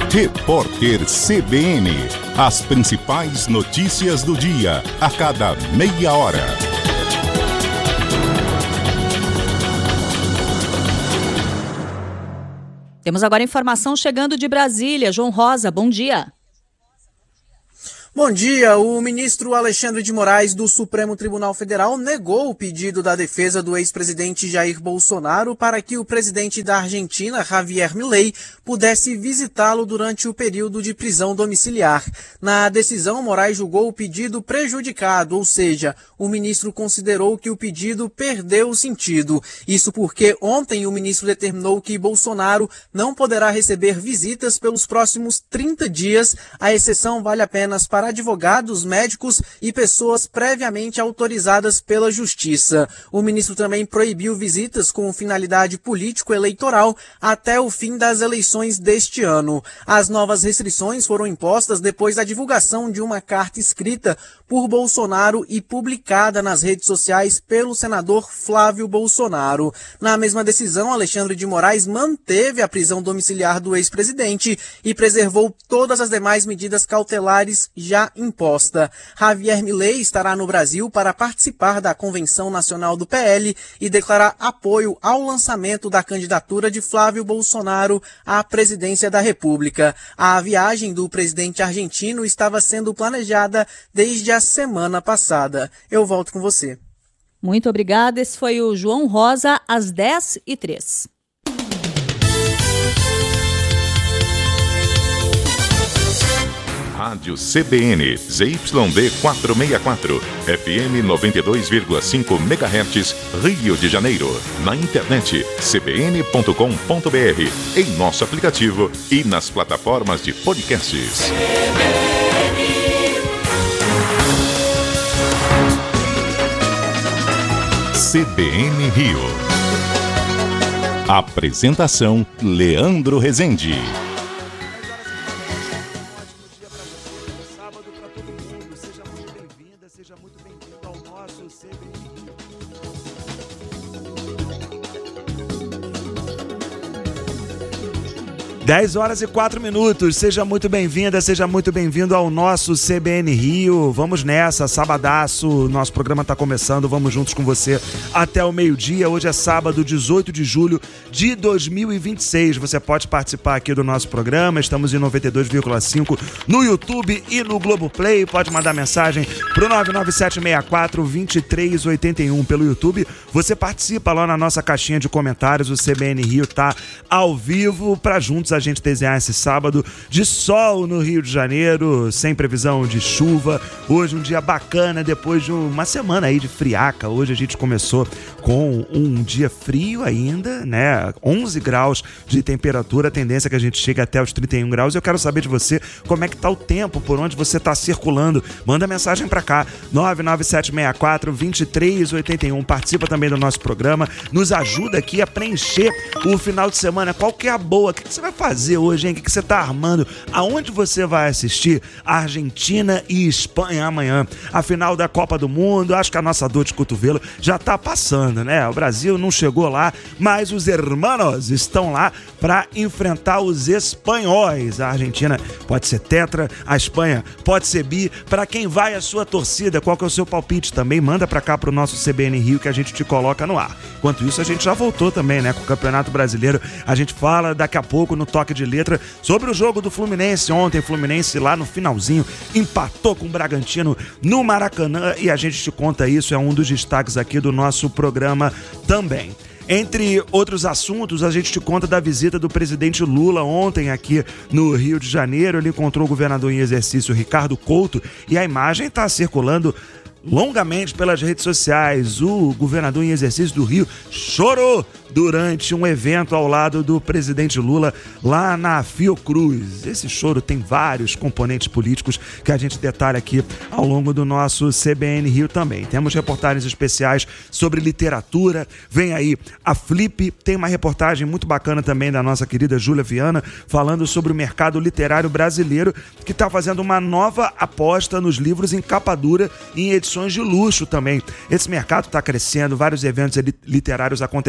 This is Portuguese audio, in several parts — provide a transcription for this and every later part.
Repórter CBN. As principais notícias do dia, a cada meia hora. Temos agora informação chegando de Brasília. João Rosa, bom dia. Bom dia. O ministro Alexandre de Moraes do Supremo Tribunal Federal negou o pedido da defesa do ex-presidente Jair Bolsonaro para que o presidente da Argentina, Javier Milei, pudesse visitá-lo durante o período de prisão domiciliar. Na decisão, Moraes julgou o pedido prejudicado, ou seja, o ministro considerou que o pedido perdeu o sentido. Isso porque ontem o ministro determinou que Bolsonaro não poderá receber visitas pelos próximos 30 dias. A exceção vale apenas para advogados, médicos e pessoas previamente autorizadas pela Justiça. O ministro também proibiu visitas com finalidade político-eleitoral até o fim das eleições deste ano. As novas restrições foram impostas depois da divulgação de uma carta escrita por Bolsonaro e publicada nas redes sociais pelo senador Flávio Bolsonaro. Na mesma decisão, Alexandre de Moraes manteve a prisão domiciliar do ex-presidente e preservou todas as demais medidas cautelares já imposta. Javier Milei estará no Brasil para participar da Convenção Nacional do PL e declarar apoio ao lançamento da candidatura de Flávio Bolsonaro à presidência da República. A viagem do presidente argentino estava sendo planejada desde a semana passada. Eu volto com você. Muito obrigada. Esse foi o João Rosa, às 10h03. Rádio CBN, ZYD 464, FM 92,5 MHz, Rio de Janeiro. Na internet, cbn.com.br, em nosso aplicativo e nas plataformas de podcasts. CBN Rio. Apresentação: Leandro Rezende. Seja muito bem-vindo ao nosso CBN Rio. Dez horas e 4 minutos. Seja muito bem-vinda, seja muito bem-vindo ao nosso CBN Rio. Vamos nessa, sabadaço. Nosso programa está começando. Vamos juntos com você até o meio-dia. Hoje é sábado, 18 de julho de 2026. Você pode participar aqui do nosso programa. Estamos em 92,5 no YouTube e no Globoplay. Pode mandar mensagem pro 99764-2381 pelo YouTube. Você participa lá na nossa caixinha de comentários. O CBN Rio tá ao vivo para juntos a gente desenhar esse sábado de sol no Rio de Janeiro, sem previsão de chuva. Hoje um dia bacana, depois de uma semana aí de friaca. Hoje a gente começou com um dia frio ainda, né? 11 graus de temperatura, a tendência é que a gente chegue até os 31 graus. Eu quero saber de você como é que tá o tempo, por onde você tá circulando. Manda mensagem pra cá, 99764-2381. Participa também do nosso programa, nos ajuda aqui a preencher o final de semana. Qual que é a boa? O que você vai fazer hoje, hein? O que você tá armando? Aonde você vai assistir Argentina e Espanha amanhã? A final da Copa do Mundo. Acho que a nossa dor de cotovelo já tá passando, né? O Brasil não chegou lá, mas os hermanos estão lá para enfrentar os espanhóis. A Argentina pode ser tetra, a Espanha pode ser bi. Para quem vai a sua torcida, qual que é o seu palpite também? Manda para cá pro nosso CBN Rio que a gente te coloca no ar. Enquanto isso, a gente já voltou também, né? Com o Campeonato Brasileiro. A gente fala daqui a pouco no Toque de Letra sobre o jogo do Fluminense. Ontem o Fluminense lá no finalzinho empatou com o Bragantino no Maracanã e a gente te conta isso, é um dos destaques aqui do nosso programa também. Entre outros assuntos, a gente te conta da visita do presidente Lula ontem aqui no Rio de Janeiro. Ele encontrou o governador em exercício, Ricardo Couto, e a imagem está circulando longamente pelas redes sociais. O governador em exercício do Rio chorou durante um evento ao lado do presidente Lula lá na Fiocruz. Esse choro tem vários componentes políticos que a gente detalha aqui ao longo do nosso CBN Rio também. Temos reportagens especiais sobre literatura. Vem aí a Flip, tem uma reportagem muito bacana também da nossa querida Júlia Viana, falando sobre o mercado literário brasileiro, que está fazendo uma nova aposta nos livros em capa dura e em edições de luxo também. Esse mercado está crescendo, vários eventos literários acontecendo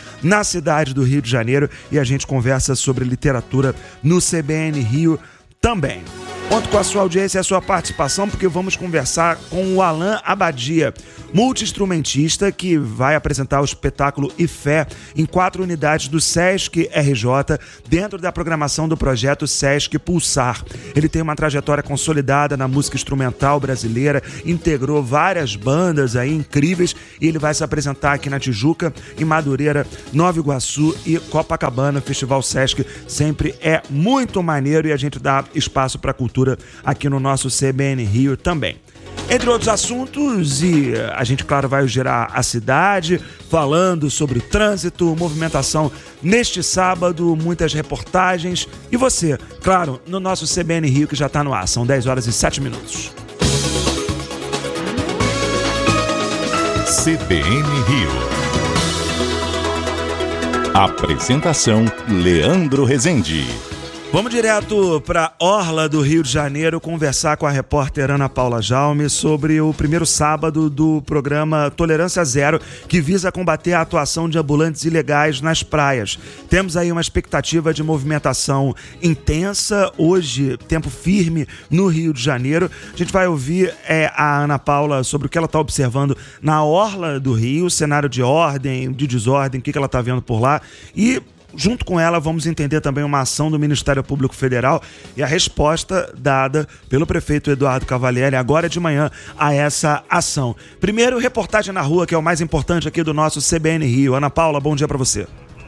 na cidade do Rio de Janeiro, e a gente conversa sobre literatura no CBN Rio também. Conto com a sua audiência e a sua participação, porque vamos conversar com o Alan Abadia, multi-instrumentista que vai apresentar o espetáculo E Fé em 4 unidades do Sesc RJ, dentro da programação do projeto Sesc Pulsar. Ele tem uma trajetória consolidada na música instrumental brasileira, integrou várias bandas aí incríveis, e ele vai se apresentar aqui na Tijuca, em Madureira, Nova Iguaçu e Copacabana. O Festival Sesc sempre é muito maneiro e a gente dá espaço para cultura aqui no nosso CBN Rio também. Entre outros assuntos, e a gente, claro, vai girar a cidade, falando sobre trânsito, movimentação neste sábado, muitas reportagens. E você, claro, no nosso CBN Rio, que já está no ar. São 10h07. CBN Rio. Apresentação: Leandro Rezende. Vamos direto para Orla do Rio de Janeiro conversar com a repórter Ana Paula Jaume sobre o primeiro sábado do programa Tolerância Zero, que visa combater a atuação de ambulantes ilegais nas praias. Temos aí uma expectativa de movimentação intensa, hoje tempo firme no Rio de Janeiro. A gente vai ouvir a Ana Paula sobre o que ela está observando na Orla do Rio, cenário de ordem, de desordem, o que ela está vendo por lá, e junto com ela, vamos entender também uma ação do Ministério Público Federal e a resposta dada pelo prefeito Eduardo Cavalieri agora de manhã a essa ação. Primeiro, reportagem na rua, que é o mais importante aqui do nosso CBN Rio. Ana Paula, bom dia para você.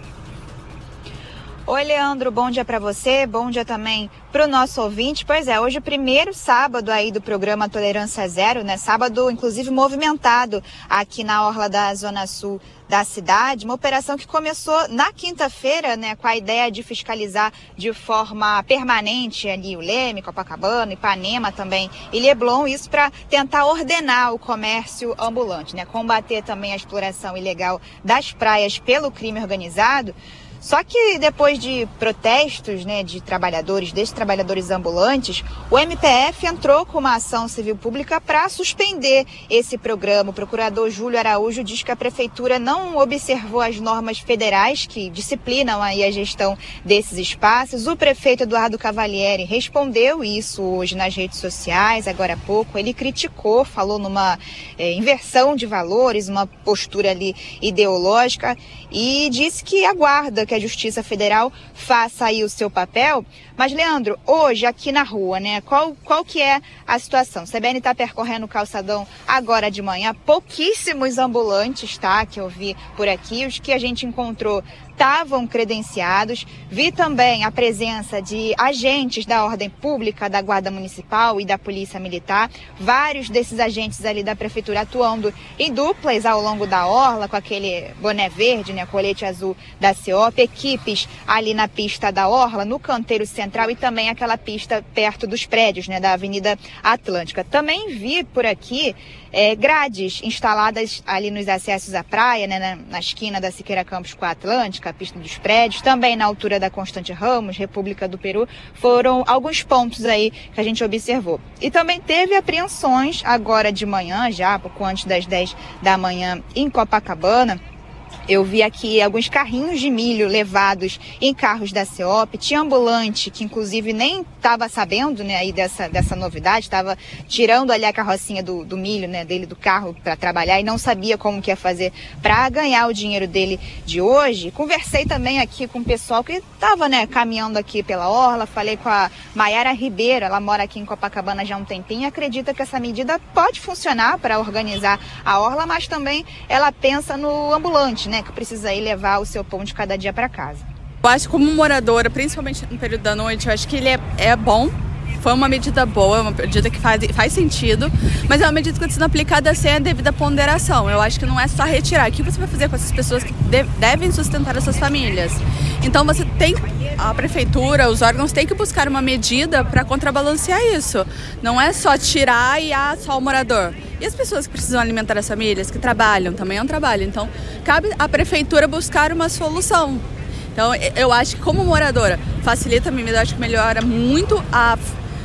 Oi, Leandro, bom dia para você, bom dia também para o nosso ouvinte. Pois é, hoje o primeiro sábado aí do programa Tolerância Zero, né? Sábado, inclusive, movimentado aqui na orla da Zona Sul da cidade. Uma operação que começou na quinta-feira, né? Com a ideia de fiscalizar de forma permanente ali o Leme, Copacabana, Ipanema também e Leblon. Isso para tentar ordenar o comércio ambulante, né? Combater também a exploração ilegal das praias pelo crime organizado. Só que depois de protestos, né, desses trabalhadores ambulantes, o MPF entrou com uma ação civil pública para suspender esse programa. O procurador Júlio Araújo diz que a prefeitura não observou as normas federais que disciplinam aí a gestão desses espaços. O prefeito Eduardo Cavalieri respondeu isso hoje nas redes sociais, agora há pouco. Ele criticou, falou numa inversão de valores, uma postura ali ideológica, e disse que aguarda que a Justiça Federal faça aí o seu papel. Mas, Leandro, hoje aqui na rua, né, qual que é a situação? O CBN está percorrendo o calçadão agora de manhã, pouquíssimos ambulantes, tá, que eu vi por aqui, os que a gente encontrou estavam credenciados. Vi também a presença de agentes da ordem pública, da Guarda Municipal e da Polícia Militar. Vários desses agentes ali da Prefeitura atuando em duplas ao longo da orla, com aquele boné verde, né, colete azul da CEOP. Equipes ali na pista da orla, no canteiro central e também aquela pista perto dos prédios, né, da Avenida Atlântica. Também vi por aqui grades instaladas ali nos acessos à praia, né, na esquina da Siqueira Campos com a Atlântica, a pista dos prédios, também na altura da Constante Ramos, República do Peru. Foram alguns pontos aí que a gente observou. E também teve apreensões agora de manhã, já pouco antes das 10 da manhã, em Copacabana. Eu vi aqui alguns carrinhos de milho levados em carros da CEOP. Tinha ambulante que, inclusive, nem estava sabendo, né, aí dessa novidade. Estava tirando ali a carrocinha do milho, né, dele do carro para trabalhar e não sabia como que ia fazer para ganhar o dinheiro dele de hoje. Conversei também aqui com o pessoal que estava, né, caminhando aqui pela orla. Falei com a Maiara Ribeiro, ela mora aqui em Copacabana já há um tempinho. Acredita que essa medida pode funcionar para organizar a orla, mas também ela pensa no ambulante, né, que precisa ir levar o seu pão de cada dia para casa. Eu acho que como moradora, principalmente no período da noite, eu acho que ele é bom. Foi uma medida boa, uma medida que faz sentido, mas é uma medida que está sendo aplicada sem a devida ponderação. Eu acho que não é só retirar. O que você vai fazer com essas pessoas que devem sustentar essas famílias? Então a prefeitura, os órgãos têm que buscar uma medida para contrabalancear isso. Não é só tirar e só o morador. E as pessoas que precisam alimentar as famílias, que trabalham, também é um trabalho. Então, cabe à prefeitura buscar uma solução. Então, eu acho que como moradora, facilita a minha vida, acho que melhora muito a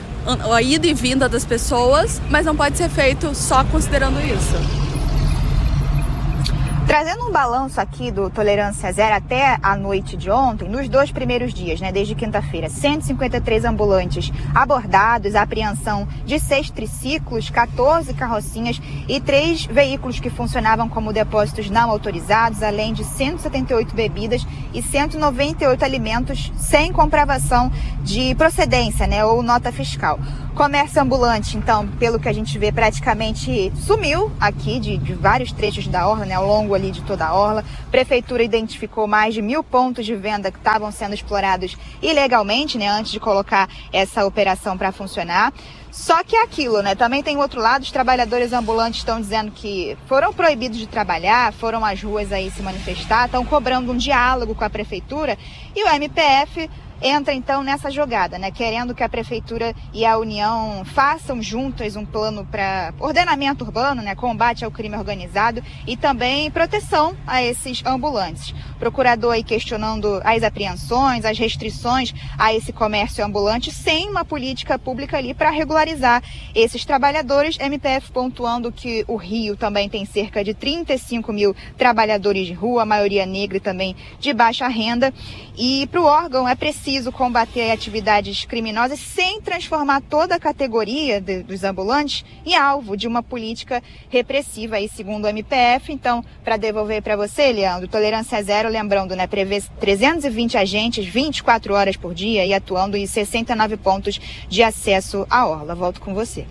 ida e vinda das pessoas, mas não pode ser feito só considerando isso. Trazendo um balanço aqui do Tolerância Zero até a noite de ontem, nos 2 primeiros dias, desde quinta-feira, 153 ambulantes abordados, a apreensão de 6 triciclos, 14 carrocinhas e 3 veículos que funcionavam como depósitos não autorizados, além de 178 bebidas e 198 alimentos sem comprovação de procedência, ou nota fiscal. Comércio ambulante, então, pelo que a gente vê, praticamente sumiu aqui de vários trechos da orla, ao longo ali de toda a orla. Prefeitura identificou mais de 1.000 pontos de venda que estavam sendo explorados ilegalmente, antes de colocar essa operação para funcionar. Só que é aquilo, também tem o outro lado, os trabalhadores ambulantes estão dizendo que foram proibidos de trabalhar, foram às ruas aí se manifestar, estão cobrando um diálogo com a prefeitura e o MPF entra então nessa jogada, querendo que a Prefeitura e a União façam juntas um plano para ordenamento urbano, combate ao crime organizado e também proteção a esses ambulantes. O procurador aí questionando as apreensões, as restrições a esse comércio ambulante sem uma política pública ali para regularizar esses trabalhadores. MPF pontuando que o Rio também tem cerca de 35 mil trabalhadores de rua, a maioria negra e também de baixa renda. E para o órgão é preciso combater atividades criminosas sem transformar toda a categoria dos ambulantes em alvo de uma política repressiva, aí, segundo o MPF. Então, para devolver para você, Leandro, Tolerância Zero, lembrando, prevê 320 agentes 24 horas por dia e atuando em 69 pontos de acesso à orla. Volto com você.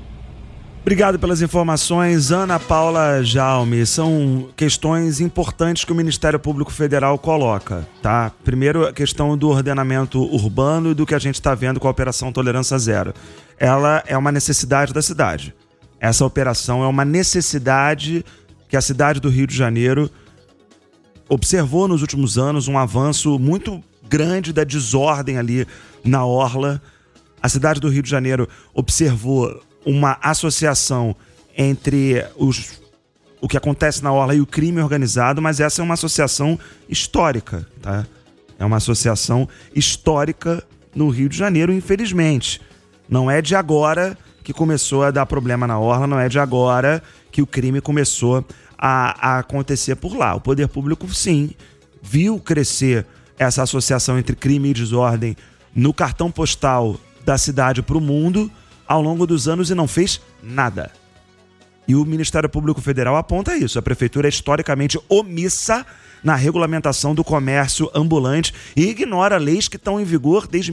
Obrigado pelas informações, Ana Paula Jaume. São questões importantes que o Ministério Público Federal coloca, tá? Primeiro, a questão do ordenamento urbano e do que a gente está vendo com a Operação Tolerância Zero. Ela é uma necessidade da cidade. Essa operação é uma necessidade que a cidade do Rio de Janeiro observou nos últimos anos, um avanço muito grande da desordem ali na orla. A cidade do Rio de Janeiro observou uma associação entre o que acontece na orla e o crime organizado, mas essa é uma associação histórica, tá? É uma associação histórica no Rio de Janeiro, infelizmente. Não é de agora que começou a dar problema na orla, não é de agora que o crime começou a acontecer por lá. O poder público, sim, viu crescer essa associação entre crime e desordem no cartão postal da cidade para o mundo ao longo dos anos e não fez nada. E o Ministério Público Federal aponta isso. A Prefeitura é historicamente omissa na regulamentação do comércio ambulante e ignora leis que estão em vigor desde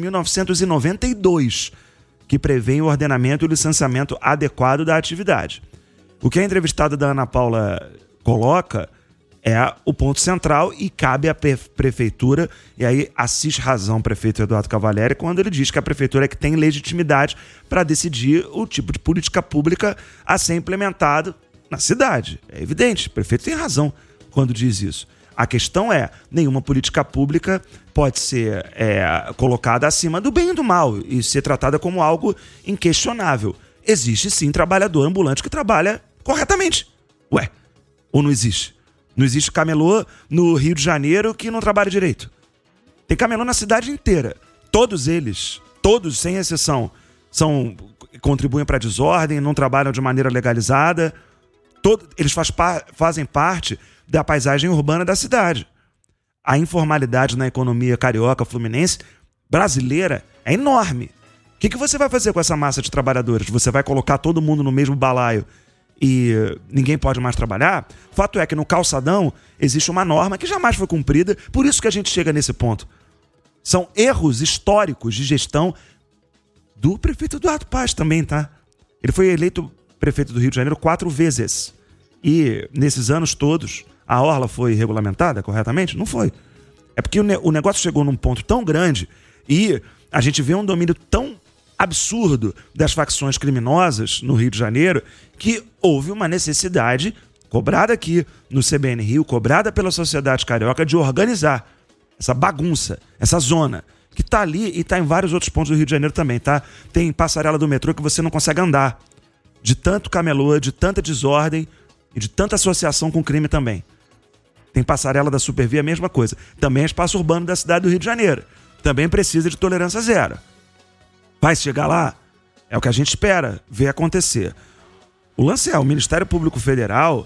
1992, que prevêem o ordenamento e o licenciamento adequado da atividade. O que a entrevistada da Ana Paula coloca é o ponto central e cabe à Prefeitura, e aí assiste razão o prefeito Eduardo Cavalieri quando ele diz que a Prefeitura é que tem legitimidade para decidir o tipo de política pública a ser implementado na cidade. É evidente, o prefeito tem razão quando diz isso. A questão é, nenhuma política pública pode ser colocada acima do bem e do mal e ser tratada como algo inquestionável. Existe sim trabalhador ambulante que trabalha corretamente. Ué, ou não existe? Não existe camelô no Rio de Janeiro que não trabalha direito. Tem camelô na cidade inteira. Todos eles, todos sem exceção, contribuem para a desordem, não trabalham de maneira legalizada. Eles fazem parte da paisagem urbana da cidade. A informalidade na economia carioca, fluminense, brasileira, é enorme. O que você vai fazer com essa massa de trabalhadores? Você vai colocar todo mundo no mesmo balaio e ninguém pode mais trabalhar? Fato é que no calçadão existe uma norma que jamais foi cumprida, por isso que a gente chega nesse ponto. São erros históricos de gestão do prefeito Eduardo Paes também, tá? Ele foi eleito prefeito do Rio de Janeiro 4 vezes. E nesses anos todos, a orla foi regulamentada corretamente? Não foi. É porque o negócio chegou num ponto tão grande e a gente vê um domínio tão absurdo das facções criminosas no Rio de Janeiro que houve uma necessidade cobrada aqui no CBN Rio, cobrada pela sociedade carioca, de organizar essa bagunça, essa zona que tá ali e tá em vários outros pontos do Rio de Janeiro também, tá? Tem passarela do metrô que você não consegue andar de tanto camelô, de tanta desordem e de tanta associação com crime também. Tem passarela da Supervia, a mesma coisa. Também é espaço urbano da cidade do Rio de Janeiro. Também precisa de tolerância zero. Vai chegar lá? É o que a gente espera ver acontecer. O lance é, o Ministério Público Federal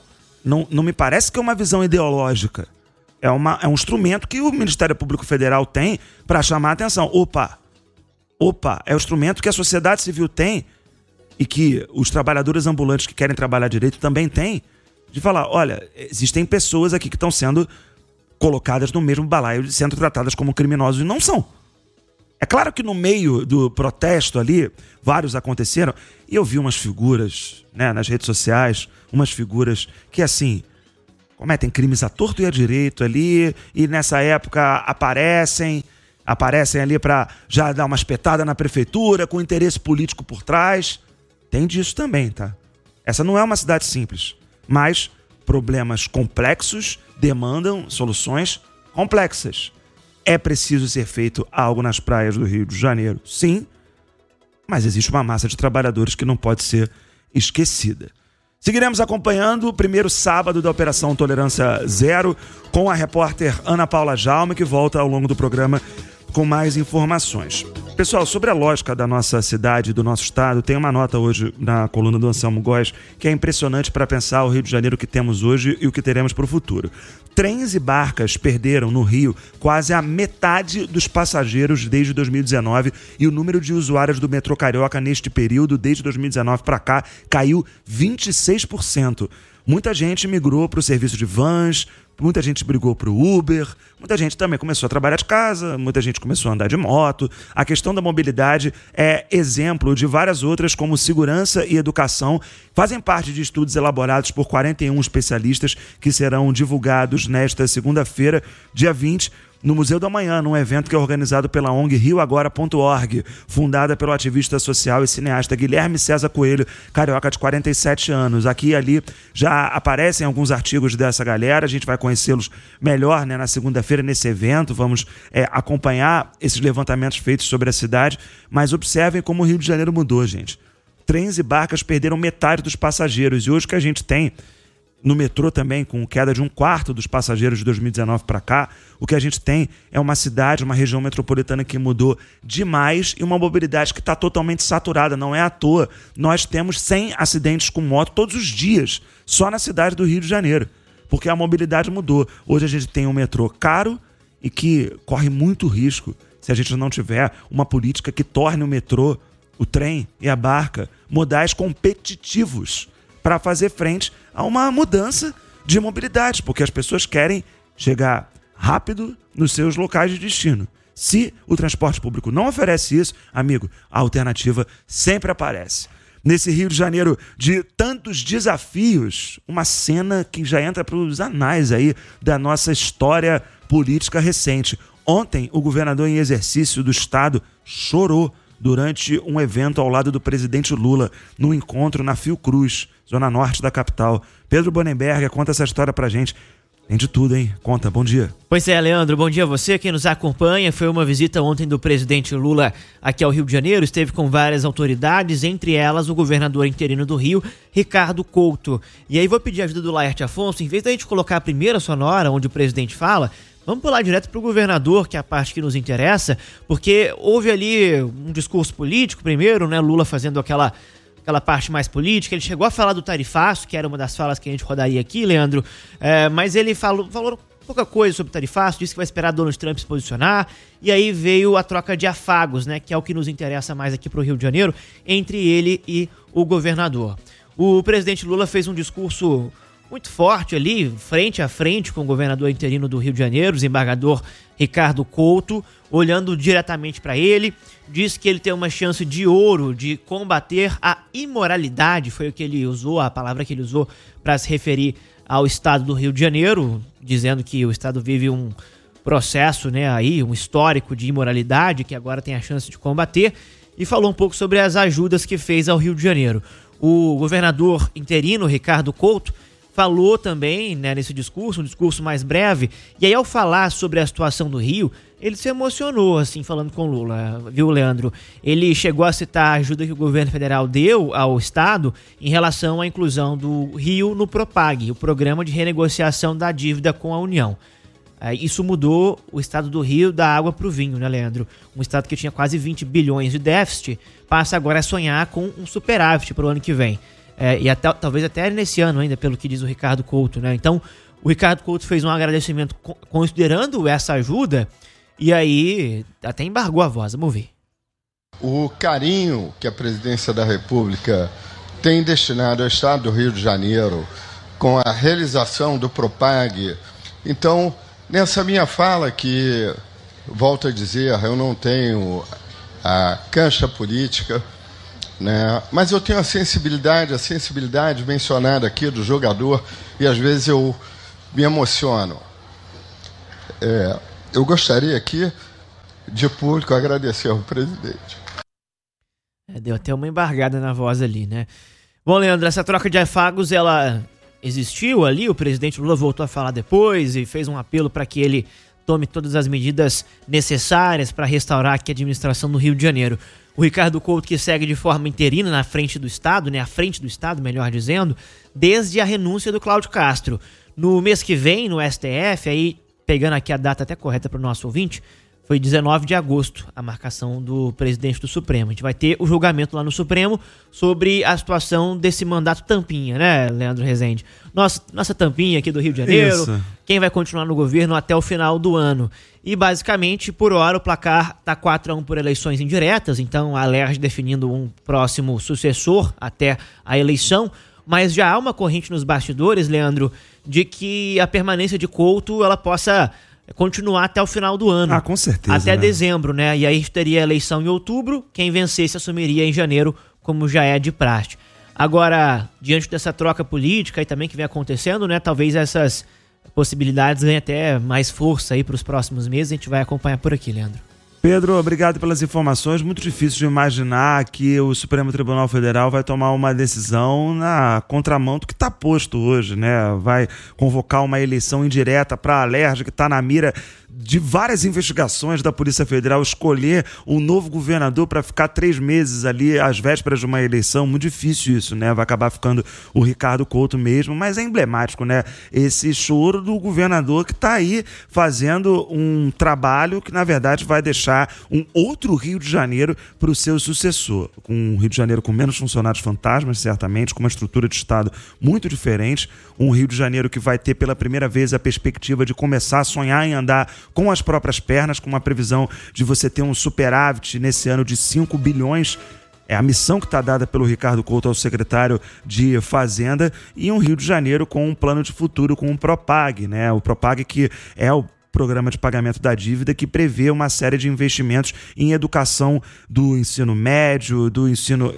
não me parece que é uma visão ideológica. É um instrumento que o Ministério Público Federal tem para chamar a atenção. Opa, é o instrumento que a sociedade civil tem e que os trabalhadores ambulantes que querem trabalhar direito também têm, de falar, olha, existem pessoas aqui que estão sendo colocadas no mesmo balaio, sendo tratadas como criminosos e não são. É claro que no meio do protesto ali, vários aconteceram, e eu vi umas figuras, né, nas redes sociais, umas figuras que, assim, cometem crimes à torto e à direito ali, e nessa época aparecem ali para já dar uma espetada na prefeitura, com interesse político por trás. Tem disso também, tá? Essa não é uma cidade simples, mas problemas complexos demandam soluções complexas. É preciso ser feito algo nas praias do Rio de Janeiro, sim, mas existe uma massa de trabalhadores que não pode ser esquecida. Seguiremos acompanhando o primeiro sábado da Operação Tolerância Zero com a repórter Ana Paula Jaume, que volta ao longo do programa com mais informações. Pessoal, sobre a lógica da nossa cidade e do nosso estado, tem uma nota hoje na coluna do Anselmo Góes que é impressionante para pensar o Rio de Janeiro que temos hoje e o que teremos para o futuro. Trens e barcas perderam no Rio quase a metade dos passageiros desde 2019 e o número de usuários do metrô carioca neste período, desde 2019 para cá, caiu 26%. Muita gente migrou para o serviço de vans, muita gente brigou para o Uber, muita gente também começou a trabalhar de casa, muita gente começou a andar de moto. A questão da mobilidade é exemplo de várias outras, como segurança e educação, fazem parte de estudos elaborados por 41 especialistas que serão divulgados nesta segunda-feira, dia 20, no Museu do Amanhã, num evento que é organizado pela ONG RioAgora.org, fundada pelo ativista social e cineasta Guilherme César Coelho, carioca de 47 anos. Aqui e ali já aparecem alguns artigos dessa galera, a gente vai conhecê-los melhor, né, na segunda-feira nesse evento, vamos acompanhar esses levantamentos feitos sobre a cidade, mas observem como o Rio de Janeiro mudou, gente. Trens e barcas perderam metade dos passageiros e hoje o que a gente tem no metrô também, com queda de 1/4 dos passageiros de 2019 para cá, o que a gente tem é uma cidade, uma região metropolitana que mudou demais e uma mobilidade que está totalmente saturada. Não é à toa. Nós temos 100 acidentes com moto todos os dias, só na cidade do Rio de Janeiro, porque a mobilidade mudou. Hoje a gente tem um metrô caro e que corre muito risco se a gente não tiver uma política que torne o metrô, o trem e a barca modais competitivos para fazer frente a uma mudança de mobilidade, porque as pessoas querem chegar rápido nos seus locais de destino. Se o transporte público não oferece isso, amigo, a alternativa sempre aparece. Nesse Rio de Janeiro de tantos desafios, uma cena que já entra para os anais aí da nossa história política recente. Ontem, o governador em exercício do estado chorou durante um evento ao lado do presidente Lula, num encontro na Fiocruz, zona norte da capital. Pedro Bonenberger conta essa história pra gente. Tem de tudo, hein? Conta, bom dia. Pois é, Leandro, bom dia a você, quem nos acompanha. Foi uma visita ontem do presidente Lula aqui ao Rio de Janeiro, esteve com várias autoridades, entre elas o governador interino do Rio, Ricardo Couto. E aí vou pedir a ajuda do Laerte Afonso, em vez da gente colocar a primeira sonora, onde o presidente fala, vamos pular direto para o governador, que é a parte que nos interessa, porque houve ali um discurso político primeiro, né? Lula fazendo aquela parte mais política. Ele chegou a falar do tarifaço, que era uma das falas que a gente rodaria aqui, Leandro, mas ele falou pouca coisa sobre o tarifaço, disse que vai esperar Donald Trump se posicionar, e aí veio a troca de afagos, né? Que é o que nos interessa mais aqui para o Rio de Janeiro, entre ele e o governador. O presidente Lula fez um discurso muito forte ali, frente a frente com o governador interino do Rio de Janeiro, o desembargador Ricardo Couto, olhando diretamente para ele, disse que ele tem uma chance de ouro de combater a imoralidade, foi o que ele usou, a palavra que ele usou para se referir ao estado do Rio de Janeiro, dizendo que o estado vive um processo, né, aí, um histórico de imoralidade que agora tem a chance de combater, e falou um pouco sobre as ajudas que fez ao Rio de Janeiro. O governador interino, Ricardo Couto, falou também, né, nesse discurso, um discurso mais breve, e aí ao falar sobre a situação do Rio, ele se emocionou, assim, falando com Lula, viu, Leandro? Ele chegou a citar a ajuda que o governo federal deu ao estado em relação à inclusão do Rio no Propag, o programa de renegociação da dívida com a União. Isso mudou o estado do Rio da água para o vinho, né, Leandro? Um estado que tinha quase 20 bilhões de déficit, passa agora a sonhar com um superávit para o ano que vem. e talvez até nesse ano ainda, pelo que diz o Ricardo Couto, né? Então, o Ricardo Couto fez um agradecimento considerando essa ajuda, e aí até embargou a voz. Vamos ver. O carinho que a Presidência da República tem destinado ao Estado do Rio de Janeiro com a realização do Propag. Então, nessa minha fala que, volto a dizer, eu não tenho a cancha política, né? Mas eu tenho a sensibilidade mencionada aqui do jogador, e às vezes eu me emociono. Eu gostaria aqui, de público, agradecer ao presidente. Deu até uma embargada na voz ali, né? Bom, Leandro, essa troca de afagos, ela existiu ali, o presidente Lula voltou a falar depois e fez um apelo para que ele tome todas as medidas necessárias para restaurar aqui a administração do Rio de Janeiro. O Ricardo Couto, que segue de forma interina na frente do Estado, né? À frente do Estado, melhor dizendo, desde a renúncia do Cláudio Castro. No mês que vem, no STF, aí pegando aqui a data até correta para o nosso ouvinte, foi 19 de agosto, a marcação do presidente do Supremo. A gente vai ter o julgamento lá no Supremo sobre a situação desse mandato tampinha, né, Leandro Rezende? Nossa tampinha aqui do Rio de Janeiro, isso. Quem vai continuar no governo até o final do ano. E, basicamente, por hora, o placar está 4-1 por eleições indiretas, então a LERJ definindo um próximo sucessor até a eleição, mas já há uma corrente nos bastidores, Leandro, de que a permanência de Couto ela possa continuar até o final do ano. Com certeza. Até dezembro, né? E aí teria a eleição em outubro, quem vencesse assumiria em janeiro, como já é de praxe. Agora, diante dessa troca política e também que vem acontecendo, né? Talvez essas possibilidades ganhem até mais força aí para os próximos meses. A gente vai acompanhar por aqui, Leandro. Pedro, obrigado pelas informações. Muito difícil de imaginar que o Supremo Tribunal Federal vai tomar uma decisão na contramão do que está posto hoje, né? Vai convocar uma eleição indireta para a LERJ, que está na mira de várias investigações da Polícia Federal, escolher um novo governador para ficar 3 meses ali às vésperas de uma eleição. Muito difícil isso, né? Vai acabar ficando o Ricardo Couto mesmo, mas é emblemático, né? Esse choro do governador que está aí fazendo um trabalho que, na verdade, vai deixar um outro Rio de Janeiro para o seu sucessor. Um Rio de Janeiro com menos funcionários fantasmas, certamente, com uma estrutura de Estado muito diferente. Um Rio de Janeiro que vai ter pela primeira vez a perspectiva de começar a sonhar em andar com as próprias pernas, com uma previsão de você ter um superávit nesse ano de 5 bilhões. É a missão que está dada pelo Ricardo Couto ao secretário de Fazenda, e um Rio de Janeiro com um plano de futuro, com um Propag, né? O Propag, que é o programa de pagamento da dívida, que prevê uma série de investimentos em educação do ensino médio, do ensino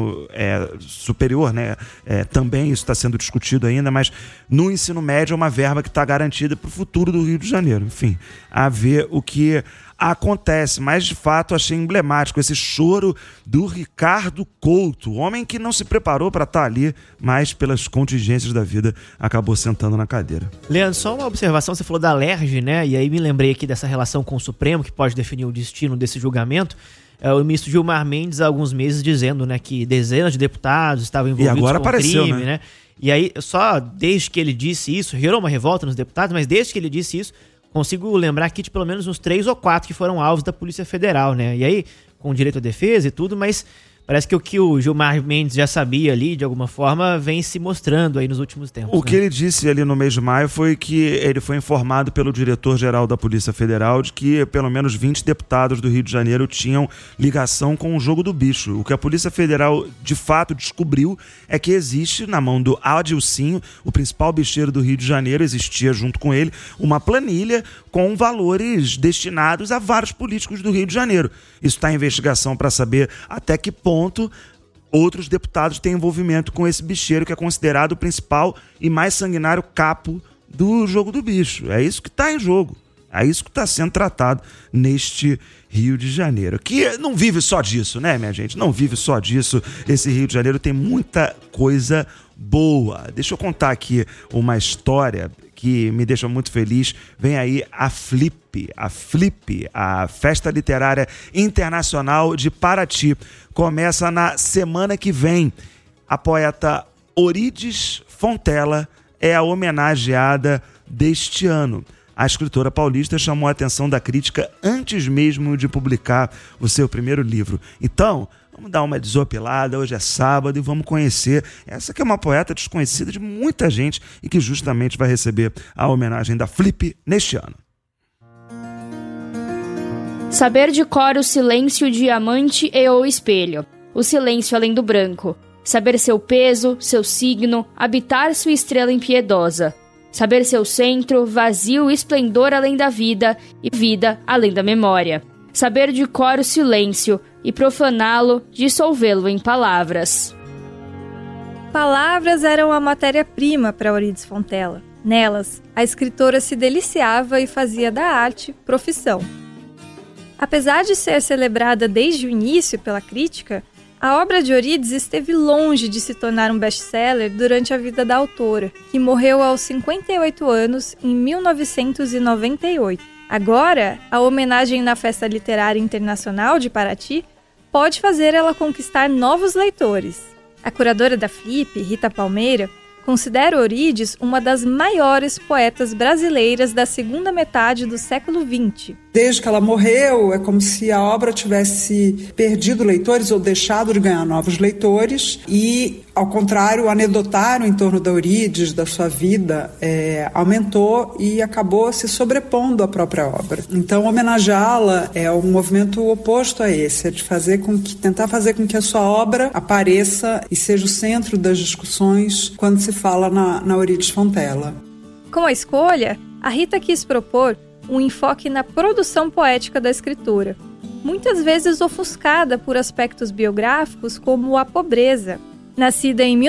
superior, né? Também isso está sendo discutido ainda, mas no ensino médio é uma verba que está garantida para o futuro do Rio de Janeiro. Enfim, a ver o que acontece, mas de fato achei emblemático esse choro do Ricardo Couto, homem que não se preparou para estar ali, mas pelas contingências da vida acabou sentando na cadeira. Leandro, só uma observação, você falou da LERJ, né? E aí me lembrei aqui dessa relação com o Supremo, que pode definir o destino desse julgamento. O ministro Gilmar Mendes há alguns meses dizendo, né, que dezenas de deputados estavam envolvidos com apareceu, crime, né? E aí, só desde que ele disse isso, gerou uma revolta nos deputados, mas desde que ele disse isso, consigo lembrar aqui de pelo menos uns 3 ou 4 que foram alvos da Polícia Federal, né? E aí, com direito à defesa e tudo, mas parece que o que o Gilmar Mendes já sabia ali, de alguma forma, vem se mostrando aí nos últimos tempos. O que ele disse ali no mês de maio foi que ele foi informado pelo diretor-geral da Polícia Federal de que pelo menos 20 deputados do Rio de Janeiro tinham ligação com o jogo do bicho. O que a Polícia Federal, de fato, descobriu é que existe, na mão do Adilcinho, o principal bicheiro do Rio de Janeiro, existia junto com ele uma planilha com valores destinados a vários políticos do Rio de Janeiro. Isso está em investigação para saber até que ponto outros deputados têm envolvimento com esse bicheiro que é considerado o principal e mais sanguinário capo do jogo do bicho. É isso que está em jogo. É isso que está sendo tratado neste Rio de Janeiro. Que não vive só disso, né, minha gente? Não vive só disso. Esse Rio de Janeiro tem muita coisa boa. Deixa eu contar aqui uma história que me deixa muito feliz. Vem aí a Flip, a Festa Literária Internacional de Paraty. Começa na semana que vem. A poeta Orides Fontella é a homenageada deste ano. a escritora paulista chamou a atenção da crítica antes mesmo de publicar o seu primeiro livro. Então, vamos dar uma desopilada, hoje é sábado e vamos conhecer essa que é uma poeta desconhecida de muita gente e que justamente vai receber a homenagem da Flip neste ano. Saber de cor o silêncio, o diamante e o espelho. O silêncio além do branco. Saber seu peso, seu signo, habitar sua estrela impiedosa. Saber seu centro, vazio e esplendor além da vida e vida além da memória. Saber de cor o silêncio e profaná-lo, dissolvê-lo em palavras. Palavras eram a matéria-prima para Eurídice Fontela. Nelas, a escritora se deliciava e fazia da arte profissão. Apesar de ser celebrada desde o início pela crítica, a obra de Eurídice esteve longe de se tornar um best-seller durante a vida da autora, que morreu aos 58 anos em 1998. Agora, a homenagem na Festa Literária Internacional de Paraty pode fazer ela conquistar novos leitores. A curadora da Flip, Rita Palmeira, considera Eurídice uma das maiores poetas brasileiras da segunda metade do século XX. Desde que ela morreu, é como se a obra tivesse perdido leitores ou deixado de ganhar novos leitores e, ao contrário, o anedotário em torno da Eurídice, da sua vida, aumentou e acabou se sobrepondo à própria obra. Então, homenageá-la é um movimento oposto a esse, é de tentar fazer com que a sua obra apareça e seja o centro das discussões quando se fala na Eurídice Fontela. Com a escolha, a Rita quis propor um enfoque na produção poética da escritora, muitas vezes ofuscada por aspectos biográficos como a pobreza. Nascida em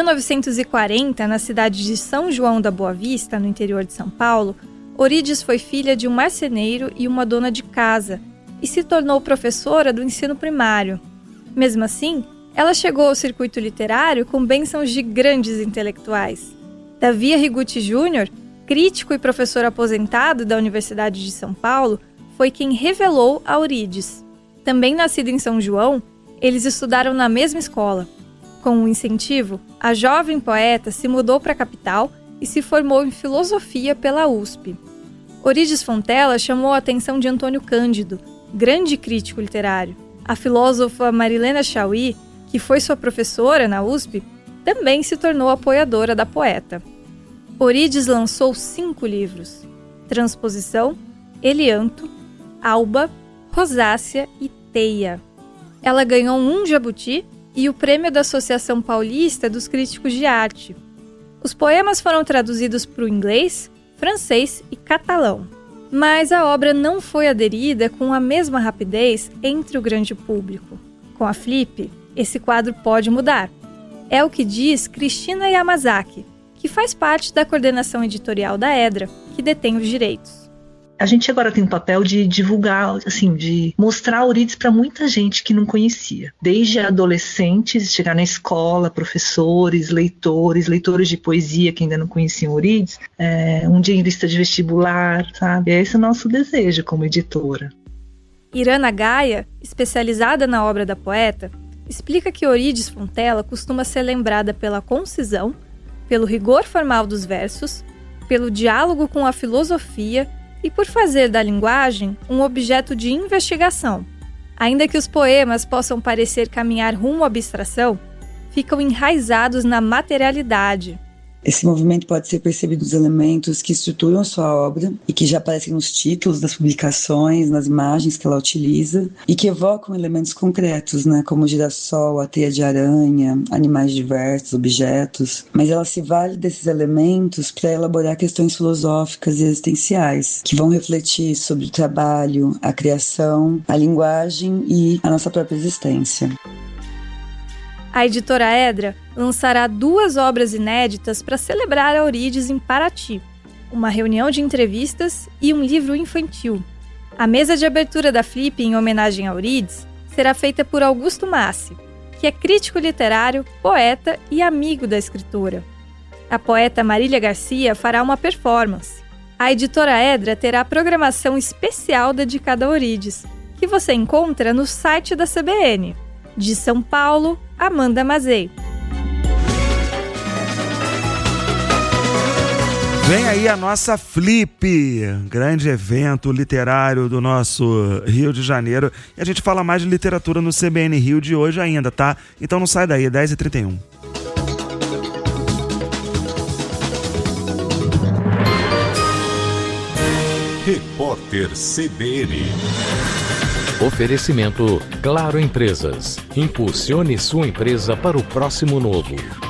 1940 na cidade de São João da Boa Vista, no interior de São Paulo, Eurídice foi filha de um marceneiro e uma dona de casa e se tornou professora do ensino primário. Mesmo assim, ela chegou ao circuito literário com bênçãos de grandes intelectuais. Davi Arrigucci Jr., crítico e professor aposentado da Universidade de São Paulo, foi quem revelou a Eurídice. Também nascido em São João, eles estudaram na mesma escola. Com um incentivo, a jovem poeta se mudou para a capital e se formou em filosofia pela USP. Eurídice Fontela chamou a atenção de Antônio Cândido, grande crítico literário. A filósofa Marilena Chauí, que foi sua professora na USP, também se tornou apoiadora da poeta. Eurídice lançou 5 livros: Transposição, Elianto, Alba, Rosácea e Teia. Ela ganhou um Jabuti e o prêmio da Associação Paulista dos Críticos de Arte. Os poemas foram traduzidos para o inglês, francês e catalão. Mas a obra não foi aderida com a mesma rapidez entre o grande público. Com a Flip, esse quadro pode mudar. É o que diz Cristina Yamazaki, que faz parte da coordenação editorial da Edra, que detém os direitos. A gente agora tem um papel de divulgar, assim, de mostrar a Eurídice para muita gente que não conhecia. Desde adolescentes, chegar na escola, professores, leitores de poesia que ainda não conheciam Eurídice, um diarista de vestibular, sabe? Esse é o nosso desejo como editora. Irana Gaia, especializada na obra da poeta, explica que Eurídice Fontela costuma ser lembrada pela concisão, pelo rigor formal dos versos, pelo diálogo com a filosofia e por fazer da linguagem um objeto de investigação. Ainda que os poemas possam parecer caminhar rumo à abstração, ficam enraizados na materialidade. Esse movimento pode ser percebido nos elementos que estruturam a sua obra e que já aparecem nos títulos das publicações, nas imagens que ela utiliza e que evocam elementos concretos, né, como o girassol, a teia de aranha, animais diversos, objetos. Mas ela se vale desses elementos para elaborar questões filosóficas e existenciais que vão refletir sobre o trabalho, a criação, a linguagem e a nossa própria existência. A editora Edra lançará 2 obras inéditas para celebrar a Eurídice em Paraty, uma reunião de entrevistas e um livro infantil. A mesa de abertura da Flip em homenagem a Eurídice será feita por Augusto Massi, que é crítico literário, poeta e amigo da escritora. A poeta Marília Garcia fará uma performance. A editora Edra terá programação especial dedicada a Eurídice, que você encontra no site da CBN. De São Paulo, Amanda Mazei. Vem aí a nossa Flip, grande evento literário do nosso Rio de Janeiro. E a gente fala mais de literatura no CBN Rio de hoje ainda, tá? Então não sai daí, 10h31. Repórter CBN. Oferecimento Claro Empresas. Impulsione sua empresa para o próximo novo.